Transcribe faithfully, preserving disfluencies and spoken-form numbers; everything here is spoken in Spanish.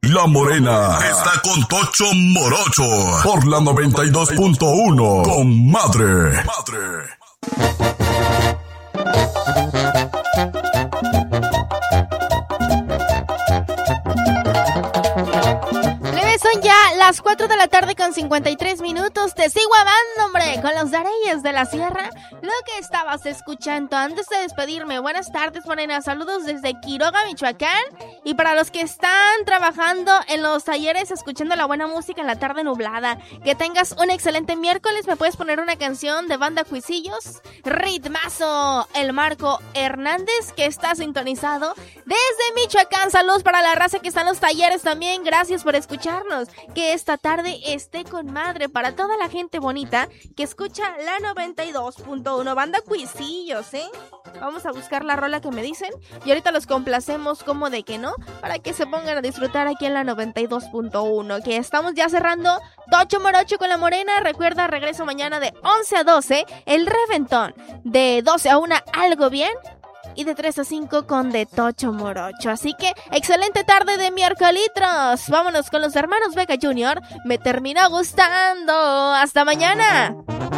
La Morena está con Tocho Morocho por la noventa y dos punto uno. Comadre. Madre. Son ya las cuatro de la tarde con cincuenta y tres minutos. Te sigo amando, hombre, con los Dareyes de la Sierra. Lo que estabas escuchando antes de despedirme. Buenas tardes, Morena. Saludos desde Quiroga, Michoacán. Y para los que están trabajando en los talleres, escuchando la buena música en la tarde nublada, que tengas un excelente miércoles. Me puedes poner una canción de Banda Cuisillos, ritmazo, el Marco Hernández, que está sintonizado desde Michoacán. Saludos para la raza que está en los talleres también. Gracias por escucharnos. Que esta tarde esté con madre para toda la gente bonita que escucha la noventa y dos punto uno. Banda Cuisillos, ¿eh? Vamos a buscar la rola que me dicen y ahorita los complacemos como de que no, para que se pongan a disfrutar aquí en la noventa y dos punto uno. Que estamos ya cerrando Tocho Morocho con la Morena. Recuerda, regreso mañana de once a doce, el reventón de doce a una, algo bien, y de tres a cinco con de Tocho Morocho. Así que, excelente tarde de miércolitros. Vámonos con los hermanos Vega junior Me termina gustando. Hasta mañana.